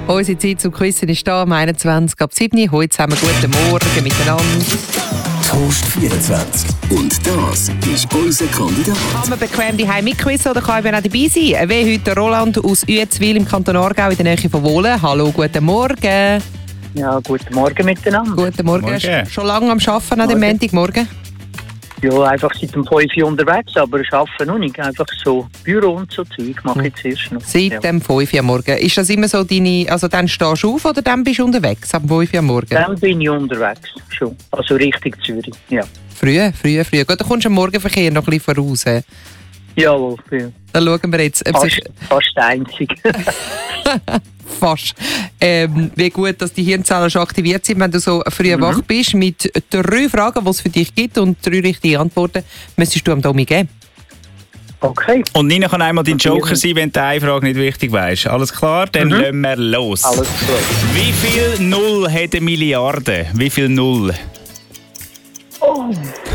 Unsere Zeit zum Quizen ist da, am 21 ab 7. Heute zusammen guten Morgen miteinander. Toast 24. Und das ist unser Kandidat. Kann man bequem daheim mitquizen oder kann ich auch dabei sein? Wie heute Roland aus Uetzwil im Kanton Aargau in der Nähe von Wohlen. Hallo, guten Morgen. Ja, guten Morgen miteinander. Guten Morgen. Morgen. Schon lange am Arbeiten an dem Montagmorgen? Ja, einfach seit dem 5 Uhr unterwegs, aber ich arbeite noch nicht. Einfach so Büro und so Zeug mache ich jetzt erst noch. Seit dem 5 Uhr am Morgen. Ist das immer so deine, also dann stehst du auf oder dann bist du unterwegs am 5 Uhr am Morgen? Dann bin ich unterwegs, schon. Also Richtung Zürich, ja. Früh. Gut, dann kommst du am Morgenverkehr noch ein bisschen voraus. Jawohl, ja. Dann schauen wir jetzt, ob sich Fast einzig. fast. Wie gut, dass die Hirnzellen schon aktiviert sind, wenn du so früh wach bist. Mit 3 Fragen, die es für dich gibt und 3 richtige Antworten, müsstest du am Domi geben. Okay. Und Nina kann einmal dein Joker sein, wenn du eine Frage nicht wichtig weißt. Alles klar? Dann lassen wir los. Alles klar. Wie viel Null hat eine Milliarde? Wie viel Null? Oh.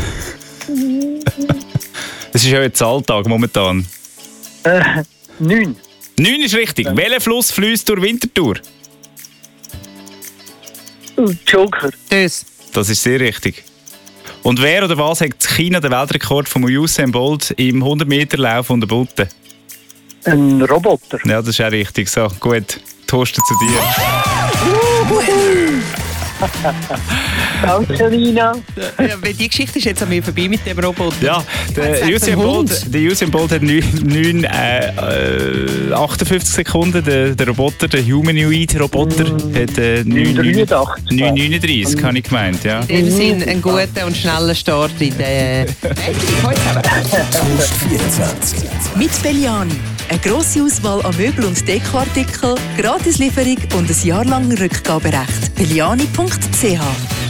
Das ist ja jetzt Alltag momentan. 9. 9 ist richtig. Welcher Fluss fließt durch Winterthur? Joker. Das. Das ist sehr richtig. Und wer oder was hat in China den Weltrekord von Usain Bolt im 100-Meter-Lauf unter Butten? Ein Roboter. Ja, das ist auch richtig. So, gut. Toast zu dir. Danke, Nina. Ja, die Geschichte ist jetzt an mir vorbei mit dem Roboter. Ja, der Usain Bolt hat 58 Sekunden. Der Roboter, der Humanoid-Roboter, hat 9,39, habe ich gemeint. Ja. In dem Sinn, einen guten und schnellen Start in der heute haben wir. Toast 24. Mit Belliani. Eine grosse Auswahl an Möbel- und Dekoartikeln, Gratislieferung und ein jahrlanges Rückgaberecht. Belliani.ch